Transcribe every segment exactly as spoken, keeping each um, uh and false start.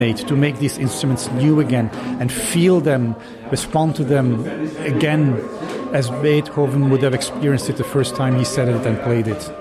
To make these instruments new again and feel them, respond to them again as Beethoven would have experienced it the first time he said it and played it.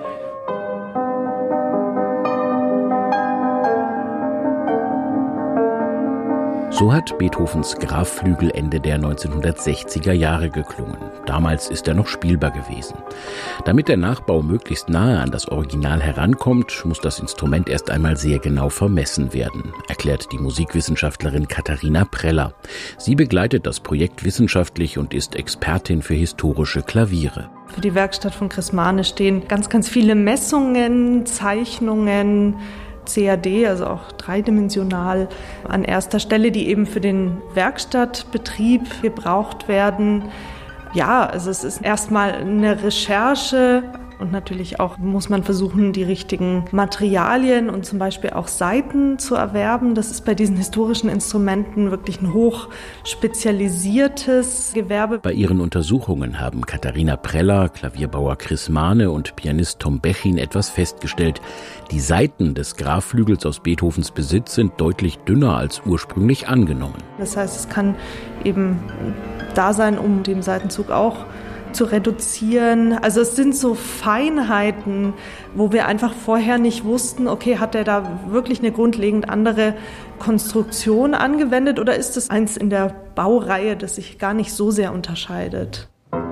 So hat Beethovens Grafflügel Ende der neunzehnhundertsechziger Jahre geklungen. Damals ist er noch spielbar gewesen. Damit der Nachbau möglichst nahe an das Original herankommt, muss das Instrument erst einmal sehr genau vermessen werden, erklärt die Musikwissenschaftlerin Katharina Preller. Sie begleitet das Projekt wissenschaftlich und ist Expertin für historische Klaviere. Für die Werkstatt von Chris Mahne stehen ganz, ganz viele Messungen, Zeichnungen, C A D, also auch dreidimensional, an erster Stelle, die eben für den Werkstattbetrieb gebraucht werden. Ja, also es ist erstmal eine Recherche und natürlich auch muss man versuchen, die richtigen Materialien und zum Beispiel auch Saiten zu erwerben. Das ist bei diesen historischen Instrumenten wirklich ein hoch spezialisiertes Gewerbe. Bei ihren Untersuchungen haben Katharina Preller, Klavierbauer Chris Mahne und Pianist Tom Bechin etwas festgestellt. Die Saiten des Grafflügels aus Beethovens Besitz sind deutlich dünner als ursprünglich angenommen. Das heißt, es kann eben da sein, um den Saitenzug auch zu reduzieren. Also es sind so Feinheiten, wo wir einfach vorher nicht wussten, okay, hat er da wirklich eine grundlegend andere Konstruktion angewendet oder ist es eins in der Baureihe, das sich gar nicht so sehr unterscheidet?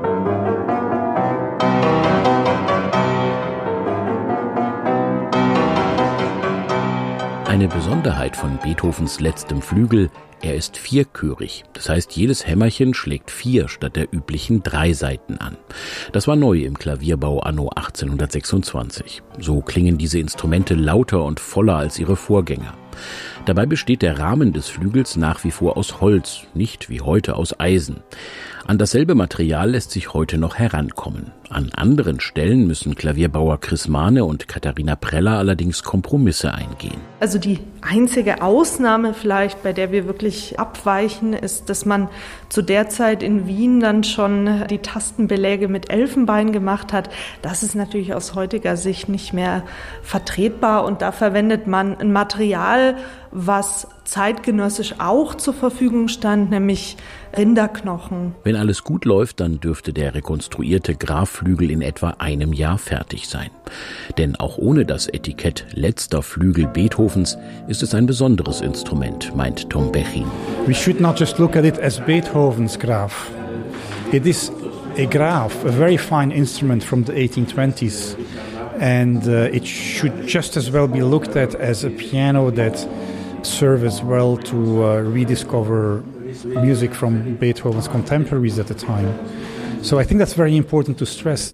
Eine Besonderheit von Beethovens letztem Flügel: er ist vierchörig. Das heißt, jedes Hämmerchen schlägt vier statt der üblichen drei Saiten an. Das war neu im Klavierbau anno achtzehnhundertsechsundzwanzig. So klingen diese Instrumente lauter und voller als ihre Vorgänger. Dabei besteht der Rahmen des Flügels nach wie vor aus Holz, nicht wie heute aus Eisen. An dasselbe Material lässt sich heute noch herankommen. An anderen Stellen müssen Klavierbauer Chris Mahne und Katharina Preller allerdings Kompromisse eingehen. Also die einzige Ausnahme vielleicht, bei der wir wirklich abweichen, ist, dass man zu der Zeit in Wien dann schon die Tastenbeläge mit Elfenbein gemacht hat. Das ist natürlich aus heutiger Sicht nicht mehr vertretbar und da verwendet man ein Material, was zeitgenössisch auch zur Verfügung stand, nämlich Rinderknochen. Wenn alles gut läuft, dann dürfte der rekonstruierte Grafflügel in etwa einem Jahr fertig sein. Denn auch ohne das Etikett letzter Flügel Beethovens ist es ein besonderes Instrument, meint Tom Bechin. We should not just look at it as Beethoven's Graf. It is a Graf, a very fine instrument from the eighteen twenties. And uh, it should just as well be looked at as a piano that serves as well to uh, rediscover music from Beethoven's contemporaries at the time. So I think that's very important to stress.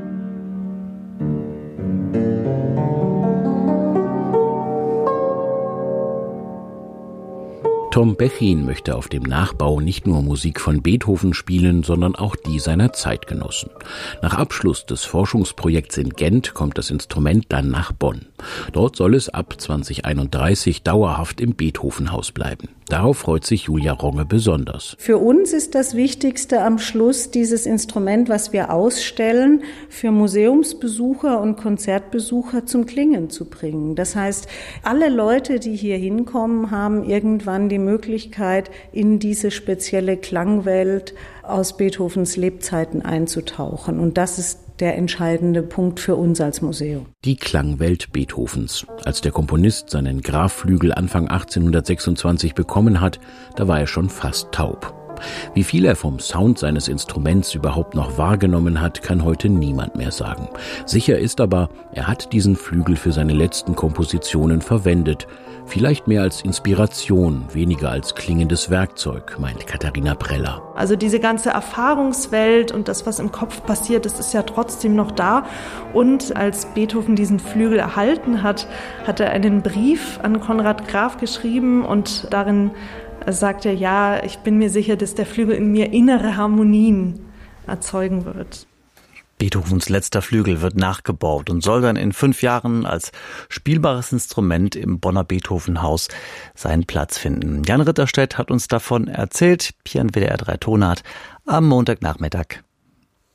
Tom Bechin möchte auf dem Nachbau nicht nur Musik von Beethoven spielen, sondern auch die seiner Zeitgenossen. Nach Abschluss des Forschungsprojekts in Gent kommt das Instrument dann nach Bonn. Dort soll es ab zweitausendeinunddreißig dauerhaft im Beethovenhaus bleiben. Darauf freut sich Julia Ronge besonders. Für uns ist das Wichtigste am Schluss dieses Instrument, was wir ausstellen, für Museumsbesucher und Konzertbesucher zum Klingen zu bringen. Das heißt, alle Leute, die hier hinkommen, haben irgendwann die Möglichkeit, in diese spezielle Klangwelt aus Beethovens Lebzeiten einzutauchen. Und das ist der entscheidende Punkt für uns als Museum. Die Klangwelt Beethovens. Als der Komponist seinen Grafflügel Anfang achtzehnhundertsechsundzwanzig bekommen hat, da war er schon fast taub. Wie viel er vom Sound seines Instruments überhaupt noch wahrgenommen hat, kann heute niemand mehr sagen. Sicher ist aber, er hat diesen Flügel für seine letzten Kompositionen verwendet. Vielleicht mehr als Inspiration, weniger als klingendes Werkzeug, meint Katharina Preller. Also diese ganze Erfahrungswelt und das, was im Kopf passiert, das ist ja trotzdem noch da. Und als Beethoven diesen Flügel erhalten hat, hat er einen Brief an Konrad Graf geschrieben und darin sagt er, ja, ich bin mir sicher, dass der Flügel in mir innere Harmonien erzeugen wird. Beethovens letzter Flügel wird nachgebaut und soll dann in fünf Jahren als spielbares Instrument im Bonner Beethovenhaus seinen Platz finden. Jan Ritterstedt hat uns davon erzählt, hier an W D R drei Tonart am Montagnachmittag.